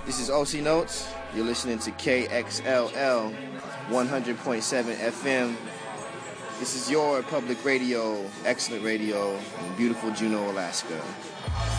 This is OC Notes. You're listening to KXLL 100.7 FM. This is your public radio, excellent radio in beautiful Juneau, Alaska.